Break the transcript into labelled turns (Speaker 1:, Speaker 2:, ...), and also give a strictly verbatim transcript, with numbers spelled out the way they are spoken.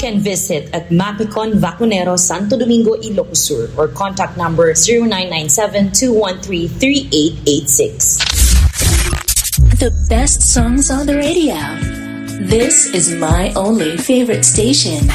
Speaker 1: can visit at Mapicon Vacunero, Santo Domingo, Ilocos Sur, or contact number zero nine nine seven, two one three, three eight eight six.
Speaker 2: The best songs on the radio. This is my only favorite station.